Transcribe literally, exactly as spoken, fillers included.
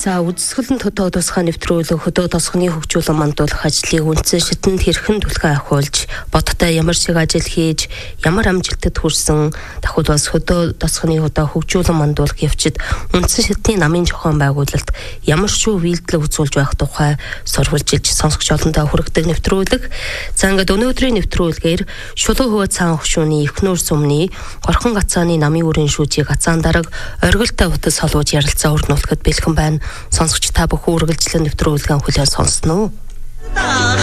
За үдсгэлэн төдөө тусгай нэвтрүүлэг хөдөө тосгоны хөгжүүлэн мандуулах ажлыг үндсэн шатнд хэрхэн түлхэн ахиулж, бодтой ямар шиг ажил хийж, ямар амжилтад хүрсэн, дахиад бас хөдөө тосгоны хөдөө хөгжүүлэн мандуулах явцад үндсэн шатны намын зохион байгуулалт ямар шүү үйлдэл үзүүлж байх тухай сурвалжилж сонсогч олондоо хүргэдэг нэвтрүүлэг. За ингээд өнөөдрийн нэвтрүүлгээр Шулуун хөвөө цаан хөгшүүний Эхнүүр сумны Горхон гацааны намын үрийн шүүжийг гацаан дарга оргилтой утас солууж ярилцаа өрнүүлэхэд бэлхэн байна. Сонсогч та бүхэн үргэлжлэн нэвтрүүлгэн хүлээн сонсноо.